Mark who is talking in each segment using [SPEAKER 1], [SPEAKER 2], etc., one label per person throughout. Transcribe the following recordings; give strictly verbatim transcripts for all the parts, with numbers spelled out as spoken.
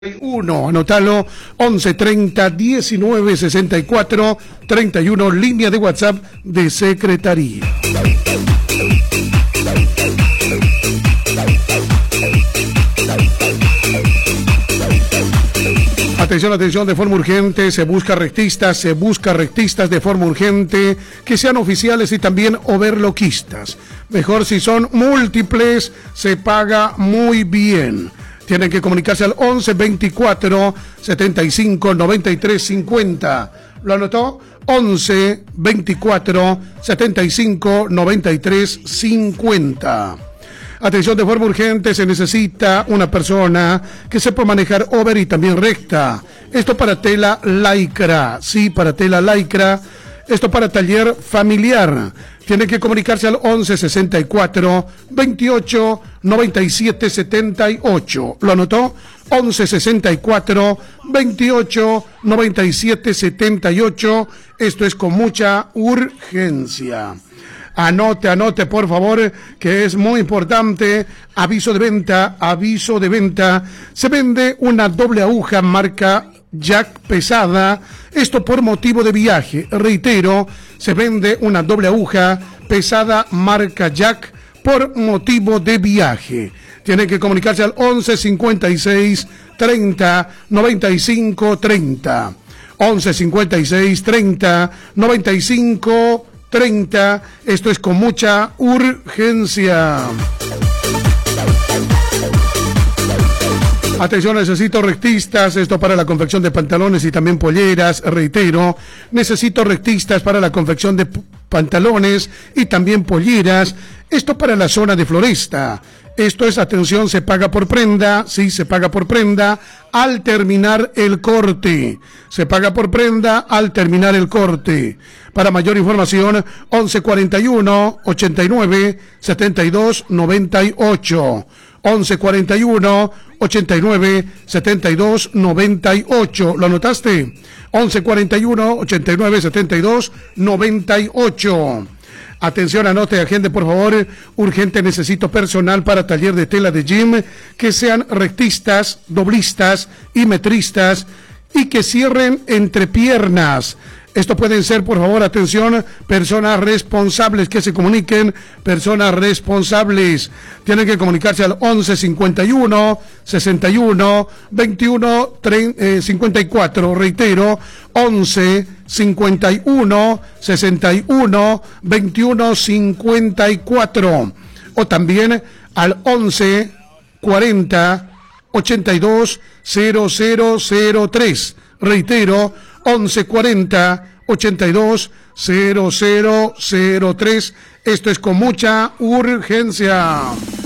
[SPEAKER 1] uno, anotalo, once treinta diecinueve sesenta y cuatro treinta y uno, línea de WhatsApp de Secretaría. Atención, atención, de forma urgente, se busca rectistas, se busca rectistas de forma urgente, que sean oficiales y también overloquistas. Mejor si son múltiples, se paga muy bien. Tienen que comunicarse al once veinticuatro setenta y cinco noventa y tres cincuenta. ¿Lo anotó? once veinticuatro setenta y cinco noventa y tres cincuenta. Atención, de forma urgente, se necesita una persona que sepa manejar over y también recta. Esto para tela lycra, sí, para tela lycra. Esto para taller familiar. Tiene que comunicarse al once sesenta y cuatro veintiocho noventa y siete setenta y ocho. ¿Lo anotó? once sesenta y cuatro veintiocho noventa y siete setenta y ocho. Esto es con mucha urgencia. Anote, anote, por favor, que es muy importante. Aviso de venta, aviso de venta. Se vende una doble aguja marca Jack pesada, esto por motivo de viaje. Reitero, se vende una doble aguja pesada marca Jack por motivo de viaje. Tienen que comunicarse al once cincuenta y seis treinta noventa y cinco treinta. once cincuenta y seis treinta noventa y cinco treinta. Esto es con mucha urgencia. Atención, necesito rectistas, esto para la confección de pantalones y también polleras. Reitero, necesito rectistas para la confección de pantalones y también polleras. Esto para la zona de Floresta. Esto es, atención, se paga por prenda, sí, se paga por prenda al terminar el corte. Se paga por prenda al terminar el corte. Para mayor información, once cuarenta y uno ochenta y nueve setenta y dos noventa y ocho. once cuarenta y uno ochenta y nueve setenta y dos noventa y ocho. ¿Lo anotaste? once cuarenta y uno ochenta y nueve setenta y dos noventa y ocho. Atención, anote, agente, por favor. Urgente, necesito personal para taller de tela de gym, que sean rectistas, doblistas y metristas y que cierren entrepiernas. Esto pueden ser, por favor, atención, personas responsables que se comuniquen, personas responsables. Tienen que comunicarse al once cincuenta y uno sesenta y uno veintiuno cincuenta y cuatro. Reitero, once cincuenta y uno sesenta y uno veintiuno cincuenta y cuatro. O también al once cuarenta ochenta y dos cero cero cero tres. Reitero, once cuarenta ochenta y dos cero cero cero tres. Esto es con mucha urgencia.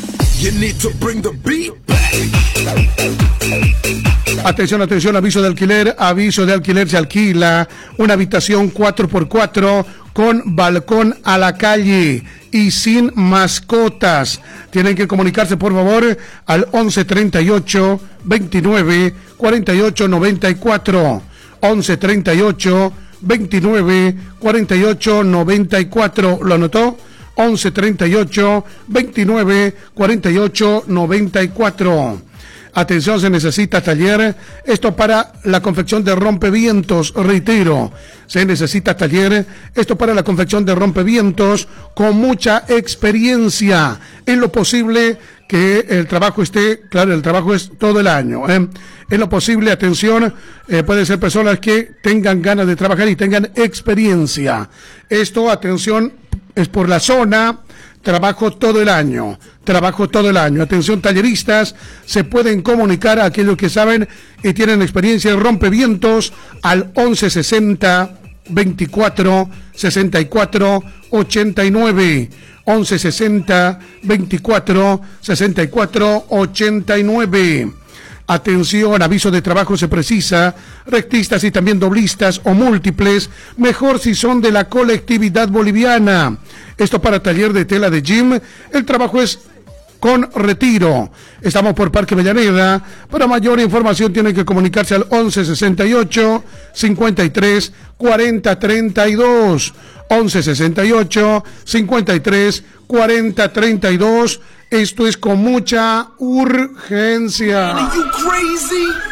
[SPEAKER 1] Atención, atención, aviso de alquiler, aviso de alquiler, se alquila una habitación cuatro por cuatro con balcón a la calle y sin mascotas. Tienen que comunicarse, por favor, al once treinta y ocho veintinueve cuarenta y ocho noventa y cuatro. once treinta y ocho veintinueve cuarenta y ocho noventa y cuatro. ¿Lo anotó? once treinta y ocho veintinueve cuarenta y ocho noventa y cuatro. Atención, se necesita taller, esto para la confección de rompevientos. Reitero, se necesita taller, esto para la confección de rompevientos con mucha experiencia. En lo posible que el trabajo esté, claro, el trabajo es todo el año, ¿eh? En lo posible, atención, eh, pueden ser personas que tengan ganas de trabajar y tengan experiencia. Esto, atención, es por la zona. Trabajo todo el año, trabajo todo el año. Atención, talleristas, se pueden comunicar a aquellos que saben y tienen experiencia en rompevientos al once sesenta veinticuatro sesenta y cuatro ochenta y nueve. once sesenta veinticuatro sesenta y cuatro ochenta y nueve. Atención, aviso de trabajo se precisa, rectistas y también doblistas o múltiples, mejor si son de la colectividad boliviana. Esto para taller de tela de gym, el trabajo es con retiro. Estamos por Parque Avellaneda. Para mayor información tienen que comunicarse al once sesenta y ocho cincuenta y tres cuarenta treinta y dos. once sesenta y ocho cincuenta y tres cuarenta treinta y dos. Esto es con mucha urgencia.